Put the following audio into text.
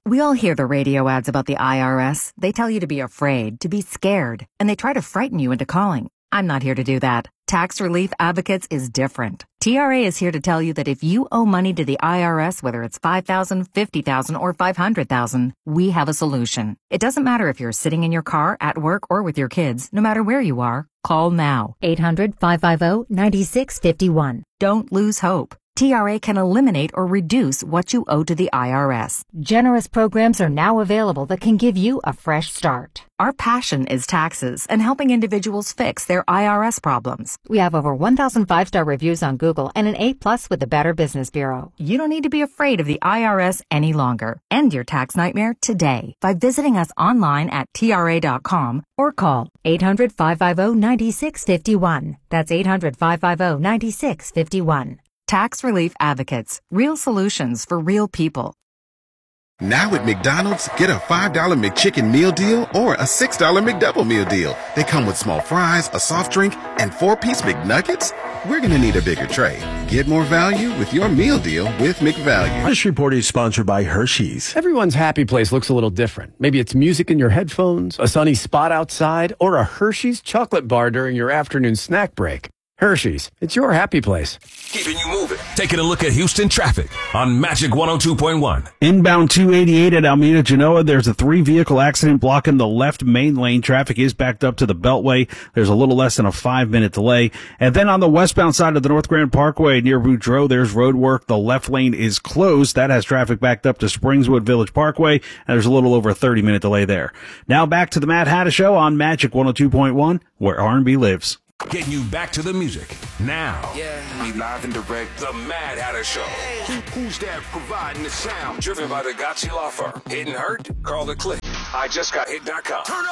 We all hear the radio ads about the IRS. They tell you to be afraid, to be scared, and they try to frighten you into calling. I'm not here to do that. Tax Relief Advocates is different. TRA is here to tell you that if you owe money to the IRS, whether it's $5,000, $50,000, or $500,000, we have a solution. It doesn't matter if you're sitting in your car, at work, or with your kids. No matter where you are, call now. 800-550-9651. Don't lose hope. TRA can eliminate or reduce what you owe to the IRS. Generous programs are now available that can give you a fresh start. Our passion is taxes and helping individuals fix their IRS problems. We have over 1,000 5-star reviews on Google and an A+ with the Better Business Bureau. You don't need to be afraid of the IRS any longer. End your tax nightmare today by visiting us online at TRA.com or call 800-550-9651. That's 800-550-9651. Tax Relief Advocates. Real solutions for real people. Now at McDonald's, get a $5 McChicken meal deal or a $6 McDouble meal deal. They come with small fries, a soft drink, and 4-piece McNuggets. We're going to need a bigger tray. Get more value with your meal deal with McValue. This report is sponsored by Hershey's. Everyone's happy place looks a little different. Maybe it's music in your headphones, a sunny spot outside, or a Hershey's chocolate bar during your afternoon snack break. Hershey's, it's your happy place. Keeping you moving. Taking a look at Houston traffic on Magic 102.1. Inbound 288 at Alameda Genoa. There's a 3-vehicle accident blocking the left main lane. Traffic is backed up to the Beltway. There's a little less than a 5-minute delay. And then on the westbound side of the North Grand Parkway near Boudreaux, there's road work. The left lane is closed. That has traffic backed up to Springswood Village Parkway. And there's a little over a 30-minute delay there. Now back to the Matt Hatta Show on Magic 102.1, where R&B lives. Getting you back to the music. Now. Yeah. We live and direct. The Mad Hatter Show. Who's that providing the sound? Driven by the Gotchi Law Firm. Hit and Hurt? Call the Click. I just got hit.com. Turn up.